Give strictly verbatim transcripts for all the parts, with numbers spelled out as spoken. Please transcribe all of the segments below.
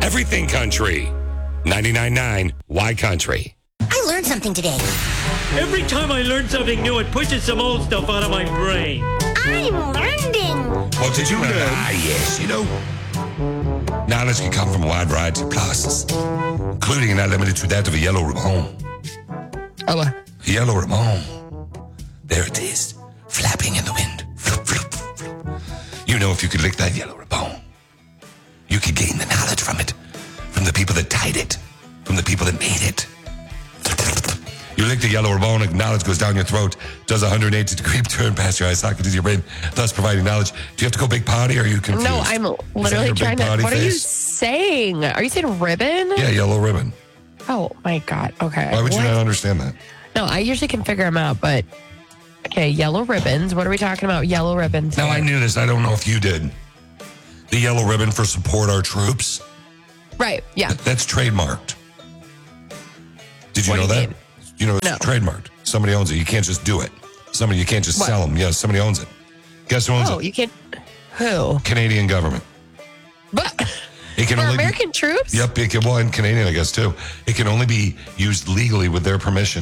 Everything Country. ninety-nine point nine Y Country. I learned something today. Every time I learn something new, it pushes some old stuff out of my brain. I'm learning. Well, did you know? Ah, yes, you know. Knowledge can come from a wide variety of places, including and not limited to that of a yellow ribbon. Oh, uh, A yellow ribbon. There it is, flapping in the wind. Floop, floop, floop. You know, if you could lick that yellow ribbon, you could gain the knowledge from it, from the people that tied it, from the people that made it. You lick the yellow ribbon, and knowledge goes down your throat, does a one hundred eighty degree turn past your eye socket into your brain, thus providing knowledge. Do you have to go big potty, or are you confused? no, I'm literally trying to. What face? are you saying? Are you saying ribbon? Yeah, yellow ribbon. Oh my God. Okay. Why would you What? not understand that? No, I usually can figure them out, but okay, yellow ribbons. What are we talking about? Yellow ribbons. Now, I knew this. I don't know if you did. The yellow ribbon for support our troops, Right. Yeah. that's trademarked. Did you What know do you that? mean? You know it's No. trademarked. Somebody owns it. You can't just do it. Somebody, you can't just What? sell them. Yeah, somebody owns it. Guess who owns Oh, it? you can't. Who? Canadian government. But It can for only American be, troops? Yep, it can, well, and Canadian, I guess, too. It can only be used legally with their permission.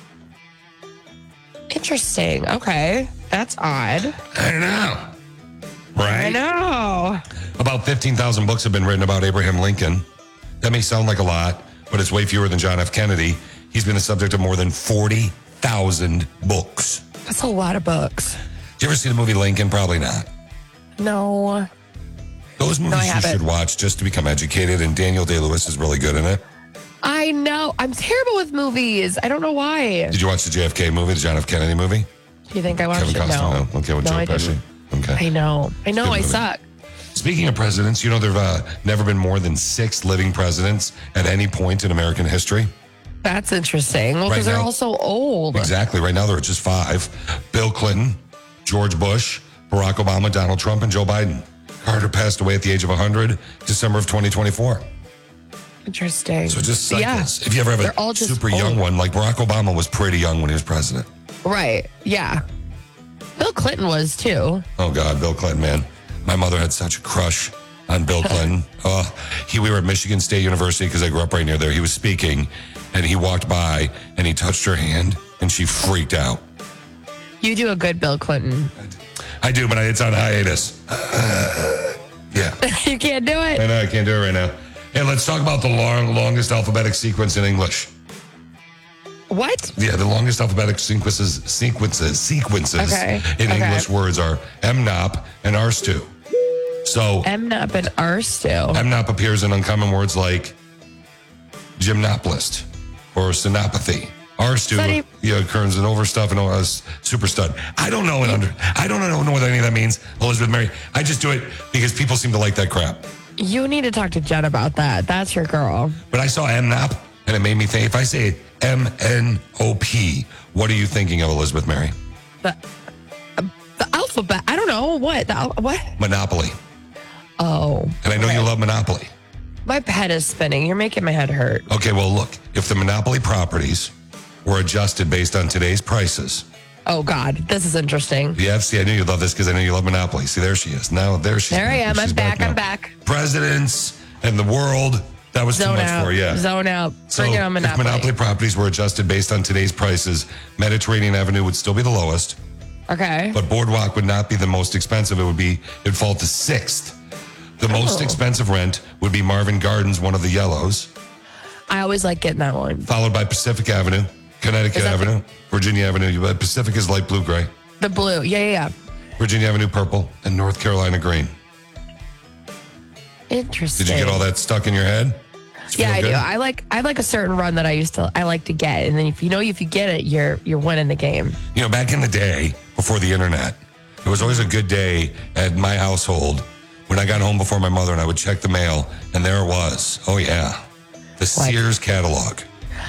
Interesting. Okay. That's odd. I know. Right? I know. About fifteen thousand books have been written about Abraham Lincoln. That may sound like a lot, but it's way fewer than John F. Kennedy. He's been the subject of more than forty thousand books. That's a lot of books. Did you ever see the movie Lincoln? Probably not. No. Those movies I you haven't. should watch just to become educated, and Daniel Day-Lewis is really good in it. I know. I'm terrible with movies. I don't know why. Did you watch the J F K movie, the John F. Kennedy movie? Do you think I watched Kevin it? Costner? No. No. Okay, with No, Joe I Pesci. didn't. Okay. I know. I know. Good I movie. suck. Speaking of presidents, you know there have uh, never been more than six living presidents at any point in American history. That's interesting. Well, Right because they're now- all so old. Exactly. Right now there are just five. Bill Clinton, George Bush, Barack Obama, Donald Trump, and Joe Biden. Carter passed away at the age of one hundred, December of twenty twenty-four. Interesting. So just cycles. Yeah. If you ever have They're a all just super young old. one, like Barack Obama was pretty young when he was president. Right. Yeah. Bill Clinton was too. Oh, God, Bill Clinton, man. My mother had such a crush on Bill Clinton. Oh, he, we were at Michigan State University because I grew up right near there. He was speaking, and he walked by, and he touched her hand, and she freaked out. You do a good Bill Clinton. I do, but it's on hiatus. Yeah. You can't do I it. know, I can't do it right now. Hey, let's talk about the long, longest alphabetic sequence in English. What? Yeah, the longest alphabetic sequences, sequences, sequences Okay, in okay. English words are M N O P and R S T U. So M N O P and R still. M N O P appears in uncommon words like gymnoplist or synopathy. R S T U Study- yeah, occurs in overstuff and uh, super stud. I don't know it under. I don't know, know what any of that means, Elizabeth Mary. I just do it because people seem to like that crap. You need to talk to Jen about that. That's your girl. But I saw M N O P and it made me think. If I say M N O P, what are you thinking of, Elizabeth Mary? The, uh, the alphabet. I don't know. What? The, al- what? Monopoly. Oh. And I know you love Monopoly. My head is spinning. You're making my head hurt. Okay, well, look, if the Monopoly properties were adjusted based on today's prices. Oh, God. This is interesting. Yeah, see, I knew you love this because I know you love Monopoly. See, there she is. Now, there she is. There I am. She's I'm back. now. I'm back. Presidents and the world. That was Zone too much out. for you. Yeah. Zone out. So Bring it on if Monopoly. Monopoly properties were adjusted based on today's prices, Mediterranean Avenue would still be the lowest, Okay. but Boardwalk would not be the most expensive. It would be, it'd fall to sixth. The most Oh. expensive rent would be Marvin Gardens, one of the yellows, I always like getting that one. followed by Pacific Avenue, Connecticut Is that the- Avenue, Virginia Avenue. But Pacific is light blue gray. The blue. Yeah, yeah, yeah. Virginia Avenue purple, and North Carolina green. Interesting. Did you get all that stuck in your head? Does it Yeah, feel I good? do. I like I like a certain run that I used to I like to get, and then if you know if you get it, you're you're winning the game. You know, back in the day, before the internet, it was always a good day at my household when I got home before my mother and I would check the mail, and there it was. Oh, yeah. The Sears catalog.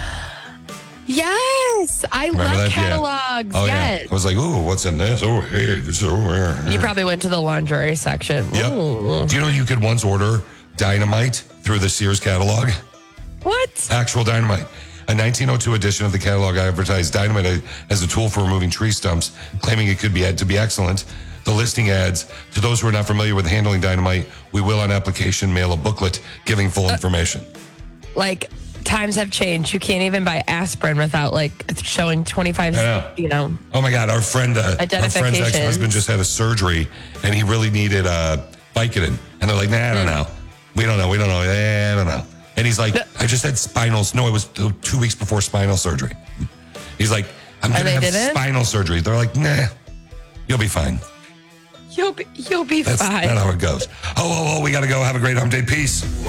Yes, I Remember love that? Yeah. catalogs. Oh, yeah. yes. I was like, ooh, what's in this? Oh, hey, this is over here. You probably went to the lingerie section. Yep. Ooh. Do you know you could once order dynamite through the Sears catalog? What? Actual dynamite. A nineteen oh two edition of the catalog advertised dynamite as a tool for removing tree stumps, claiming it could be had to be excellent. the listing ads. To those who are not familiar with handling dynamite, we will on application mail a booklet giving full information. Like, times have changed. You can't even buy aspirin without like showing twenty-five, I know. you know. Oh my God, our friend, uh, our friend's Identifications. ex-husband just had a surgery and he really needed uh, Vicodin. And they're like, nah, I don't know. We don't know. We don't know. Eh, I don't know. And he's like, I just had spinal. No, it was two weeks before spinal surgery. He's like, I'm going to they have didn't? spinal surgery. They're like, nah, you'll be fine. You'll be, you'll be That's fine. not how it goes. Oh, oh, oh, we got to go. Have a great hump day. Peace.